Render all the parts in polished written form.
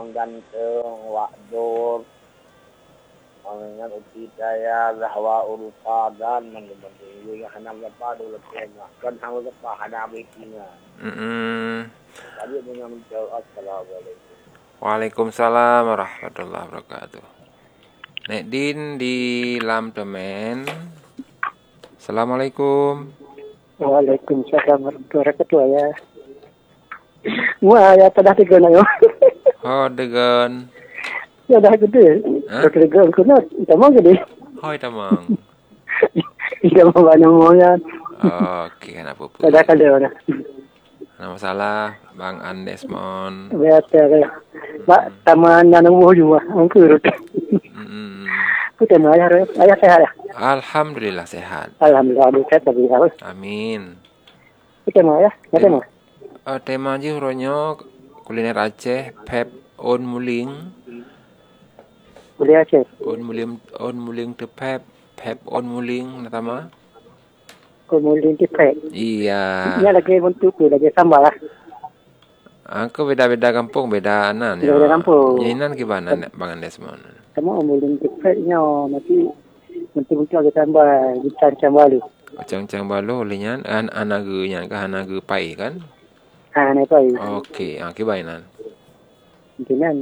mengganteng wakdur mengingat uti daya zahwa urufadan mengganteng juga hanam lepas dulu lepas kan hanam lepas hanam ikinya. Tadi dengan menjawab assalamualaikum. Waalaikumsalam warahmatullahi wabarakatuh. Nek Din di Lam Temen. Assalamualaikum. Waalaikumsalam warahmatullahi wabarakatuh ya. Wah ya pada tiga na yo. Oh degan. Ya dah gede. Tiga kuna tamang gede. Hoi tamang. Ida mau banyak moyan. Oke, kenapa pun. Pada kada ora. Nama salah Bang Andesmon. Biasa ya. Ba taman na nang mo juga angkur. Kita mau ayah sehat ya. Alhamdulillah sehat. Alhamdulillah sehat tapi ya. Amin. Kita mau ya. Kita mau. Tema ji huronyo kuliner Aceh pep on muling. Boleh Aceh. On muling te pep on muling natama. Kemudian kita. Iya. Ini lagi untuk lagi sambal lah. Angko beda-beda kampung beda anan ya. Beda kampung. Nyinan gimana Bang Andesmon? Kamu kemudian kita nanti betul-betul ada tambah dicancang balu. Cang-cang balo linyan anagu nyan ka anagu pai kan? Nah, pai. Okey, kibainan. Kan.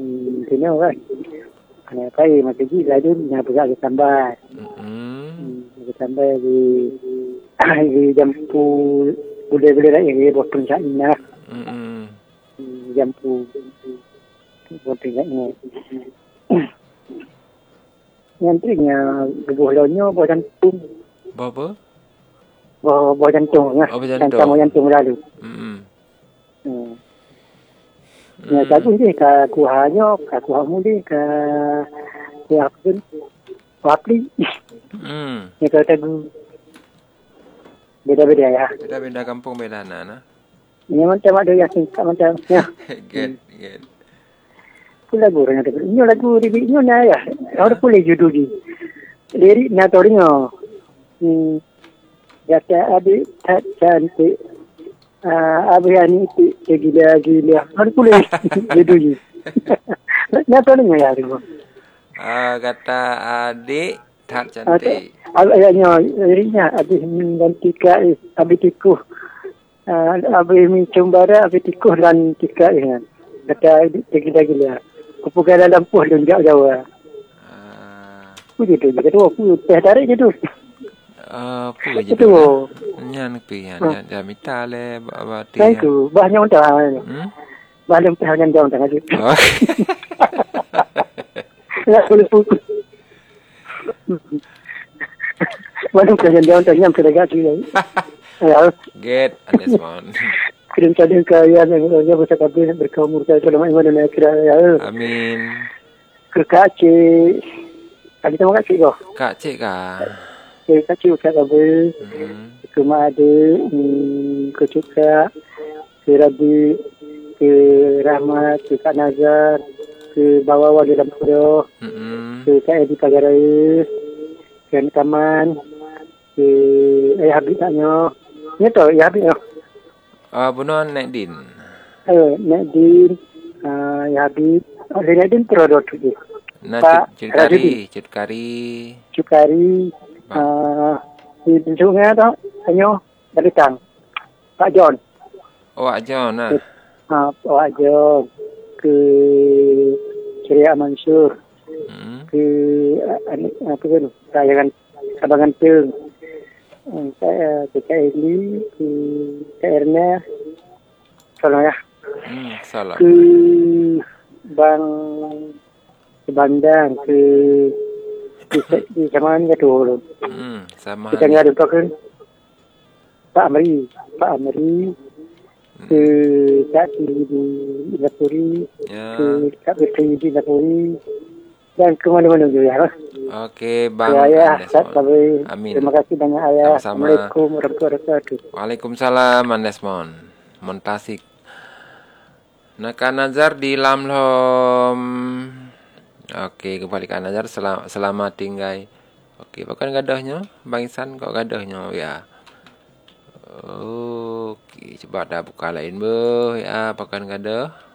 Ana pai macam ni ladun nya buka ada tambah. Ada tambah di jampu boleh lagi buat pencaknya. Jampu buat pencaknya. Nyantrinya gebolonyo buat jantung. Apa? Buat jantung lah. Jantung lalu. Ya, jago ni ka kuahnya, ka kuahmu ni ka kuah pun. Wapli. Ni ka tagu. Beda-beda ya. Beda-beda kampung beda nana. Ini macam ada yang singkat macam ya. Get. Pula goreng ada. Ini lagu di ini na ya. Orang boleh judul ni. Lirik na torinya. Ya ada cantik. Abi ani gila. Orang boleh judul ni. Na torinya ya tu. Kata adik tak cantik. Ayahnya liriknya abi mengantika abi tikuh. Abi mencumbara abi tikuh dan tika ini. Kata gila. Kupukan dalam puh dan jauh. Puji tu. Kata aku teh tarik je tu. Apa je tu? Nyan pian ya minta le bati. Itu banyak orang. Banyak orang jauh tengah tu. Ya boleh pukul. Banyak orang jauh tengah yang terdekat tu. Get Andesmon. Kirim tadi kaya yang bisa kabin berkaum murka itu lama iman dan akhirah ya. Amin. Kak Cik. Kak kita makan Cik kau? Kak Cik kah? Kak Cik Kak kabin. Ke Mada, ke Cukak, ke Rabi, ke Rahmat, ke Kak Nazar, ke Bawawa dalam Pura, ke Kak Edi Pagarai, ke Taman, ke Ayah Habib taknya. Ini tahu Ayah Habib tak? Bunuh Nek Din. Nek Din, ya Habib. Nek Din produk tu je. Cukari. Di sungai tu, hanya datang. Pak John. Pak John lah. Pak John ke Ceria Mansur. Ke apa tu? Sayangan Sabangan Teng. Ke Eli, ke Erna, salah ya. Salah. Ke Bandang, ke zaman ke tu. Sama. Kita ngadu kan. Pak Amri, ke Kak Tiri di Napoli, ke Kak Betri di Napoli, dan ke mana-mana juga ya. Oke, Bang Andesmon. Amin. Terima kasih banyak ayah. Sama-sama. Assalamualaikum warahmatullahi wabarakatuh. Waalaikumsalam Andesmon. Montasik. Naka Nazar di Lamlom. Oke, kembali ke Nazar selamat tinggal. Oke, pakan gadahnya, Bang Isan kok gadahnya ya. Oke, coba dah buka lain ya, pakan gadah.